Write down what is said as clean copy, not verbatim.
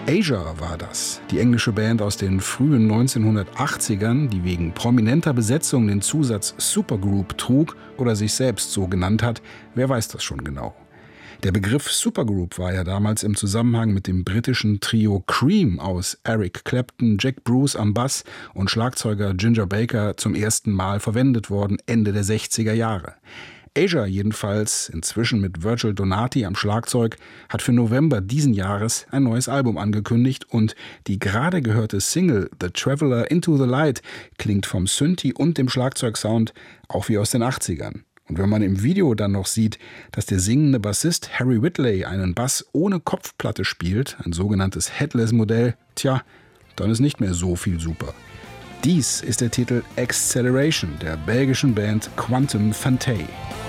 Asia war das, die englische Band aus den frühen 1980ern, die wegen prominenter Besetzung den Zusatz Supergroup trug oder sich selbst so genannt hat, wer weiß das schon genau. Der Begriff Supergroup war ja damals im Zusammenhang mit dem britischen Trio Cream aus Eric Clapton, Jack Bruce am Bass und Schlagzeuger Ginger Baker zum ersten Mal verwendet worden, Ende der 60er Jahre. Asia jedenfalls, inzwischen mit Virgil Donati am Schlagzeug, hat für November diesen Jahres ein neues Album angekündigt und die gerade gehörte Single The Traveler Into the Light klingt vom Synthi und dem Schlagzeugsound auch wie aus den 80ern. Und wenn man im Video dann noch sieht, dass der singende Bassist Harry Whitley einen Bass ohne Kopfplatte spielt, ein sogenanntes Headless-Modell, dann ist nicht mehr so viel super. Dies ist der Titel Acceleration der belgischen Band Quantum Fantay.